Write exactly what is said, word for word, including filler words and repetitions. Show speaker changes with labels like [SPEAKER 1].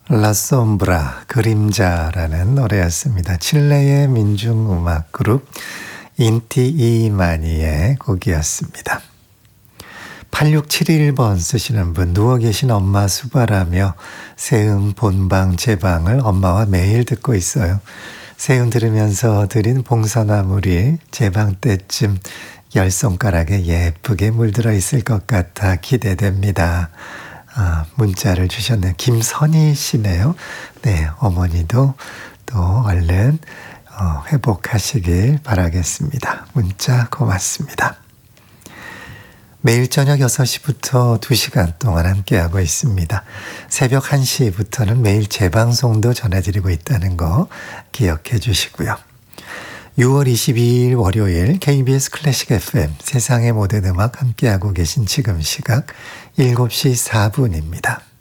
[SPEAKER 1] 라솜브라 그림자라는 노래였습니다. 칠레의 민중음악 그룹 인티이마니의 곡이었습니다. 팔육칠일 번 쓰시는 분, 누워 계신 엄마 수발하며 세음 본방 제방을 엄마와 매일 듣고 있어요. 세음 들으면서 드린 봉선화물이 제방 때쯤 열 손가락에 예쁘게 물들어 있을 것 같아 기대됩니다. 아, 문자를 주셨네요. 김선희 씨네요. 네, 어머니도 또 얼른 어, 회복하시길 바라겠습니다. 문자 고맙습니다. 매일 저녁 여섯 시부터 두 시간 동안 함께하고 있습니다. 새벽 한 시부터는 매일 재방송도 전해드리고 있다는 거 기억해 주시고요. 유월 이십이일 월요일 케이비에스 클래식 에프엠 세상의 모든 음악 함께하고 계신 지금 시각 일곱 시 사 분입니다.